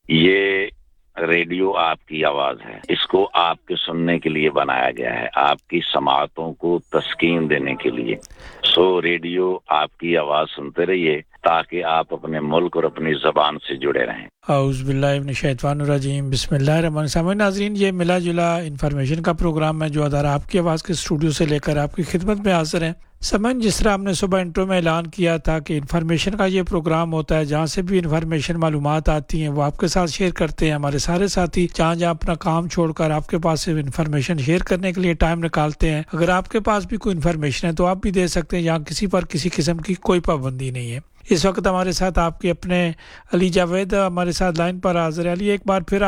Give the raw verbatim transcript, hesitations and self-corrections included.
ये रेडियो आपकी आवाज है, इसको आपके सुनने के लिए बनाया गया है, आपकी समाअतों को तस्कीन देने के लिए। सो रेडियो आपकी आवाज सुनते रहिए ताकि आप अपने मुल्क और अपनी ज़बान से जुड़े रहें। औज़ु बिल्लाहि मिनश शैतानिर रजीम, बिस्मिल्लाहिर रहमानिर रहीम। नाज़रीन, ये मिला जुला इन्फॉर्मेशन का प्रोग्राम है जो अदारा आपकी आवाज़ के स्टूडियो से लेकर आपकी खिदमत में हाजिर है। समन, जिस तरह हमने सुबह इंट्रो में ऐलान किया था कि इन्फॉर्मेशन का ये प्रोग्राम होता है, जहाँ से भी इन्फॉर्मेशन मालूमात आती हैं वो आपके साथ शेयर करते हैं। हमारे सारे साथी जहाँ जहाँ अपना काम छोड़कर आपके पास से इन्फॉर्मेशन शेयर करने के लिए टाइम निकालते हैं। अगर आपके पास भी कोई इन्फॉर्मेशन है तो आप भी दे सकते हैं, यहाँ किसी पर किसी किस्म की कोई पाबंदी नहीं है। इस वक्त हमारे साथ आपके अपने अली जावेद हमारे साथ लाइन पर हाजिर है। अली, एक बार फिर